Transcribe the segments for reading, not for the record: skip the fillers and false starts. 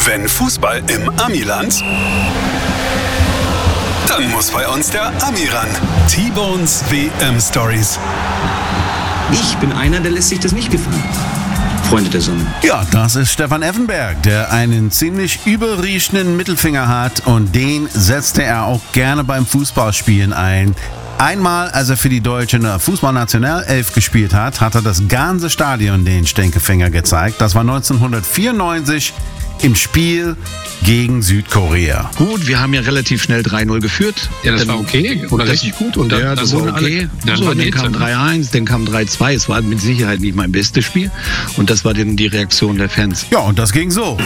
Wenn Fußball im Amiland, dann muss bei uns der Ami ran. T-Bones WM Stories. Ich bin einer, der lässt sich das nicht gefallen. Freunde der Sonne. Ja, das ist Stefan Effenberg, der einen ziemlich überriechenden Mittelfinger hat und den setzte er auch gerne beim Fußballspielen ein. Einmal, als er für die deutsche Fußballnationalelf gespielt hat, hat er das ganze Stadion den Stinkefinger gezeigt. Das war 1994 im Spiel gegen Südkorea. Gut, wir haben ja relativ schnell 3-0 geführt. Ja, das war okay oder richtig gut. Und dann, ja, das war okay. Dann kam 3-1, dann kam 3-2. Es war mit Sicherheit nicht mein bestes Spiel. Und das war dann die Reaktion der Fans. Ja, und das ging so.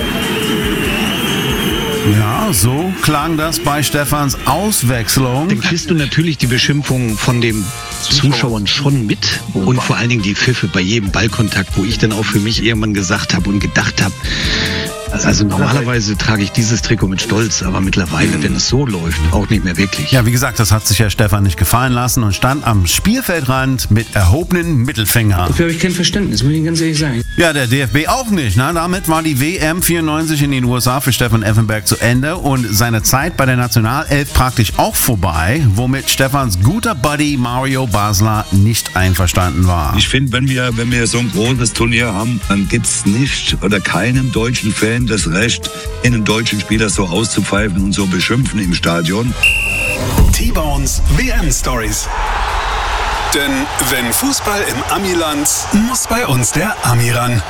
Ja, so klang das bei Stefans Auswechslung. Dann kriegst du natürlich die Beschimpfung von den Zuschauern schon mit. Und vor allen Dingen die Pfiffe bei jedem Ballkontakt, wo ich dann auch für mich irgendwann gesagt habe und gedacht habe, also normalerweise trage ich dieses Trikot mit Stolz, aber mittlerweile, wenn es so läuft, auch nicht mehr wirklich. Ja, wie gesagt, das hat sich ja Stefan nicht gefallen lassen und stand am Spielfeldrand mit erhobenen Mittelfinger. Dafür habe ich kein Verständnis, muss ich ganz ehrlich sagen. Ja, der DFB auch nicht. Ne? Damit war die WM 94 in den USA für Stefan Effenberg zu Ende und seine Zeit bei der Nationalelf praktisch auch vorbei, womit Stefans guter Buddy Mario Basler nicht einverstanden war. Ich finde, wenn wir so ein großes Turnier haben, dann gibt es nicht oder keinem deutschen Fan das Recht, einen deutschen Spieler so auszupfeifen und so beschimpfen im Stadion. T-Bones WM Stories. Denn wenn Fußball im Amiland, muss bei uns der Ami ran.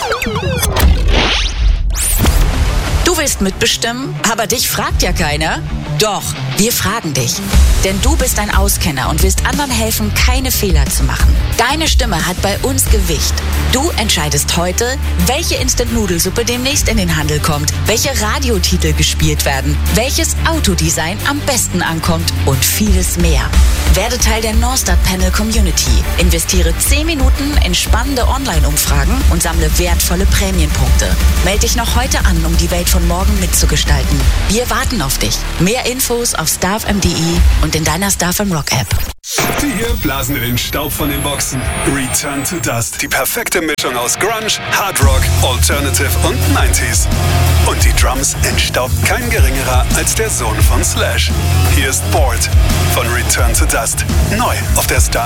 Du willst mitbestimmen, aber dich fragt ja keiner? Doch, wir fragen dich. Denn du bist ein Auskenner und willst anderen helfen, keine Fehler zu machen. Deine Stimme hat bei uns Gewicht. Du entscheidest heute, welche Instant-Nudelsuppe demnächst in den Handel kommt, welche Radiotitel gespielt werden, welches Autodesign am besten ankommt und vieles mehr. Werde Teil der Norstart Panel Community. Investiere 10 Minuten in spannende Online-Umfragen und sammle wertvolle Prämienpunkte. Melde dich noch heute an, um die Welt von morgen mitzugestalten. Wir warten auf dich. Mehr Infos auf starfm.de und in deiner Starfm Rock App. Die hier blasen in den Staub von den Boxen. Return to Dust. Die perfekte Mischung aus Grunge, Hard Rock, Alternative und 90s. Und die Drums entstaubt kein geringerer als der Sohn von Slash. Hier ist Bored von Return to Dust. Neu auf der Star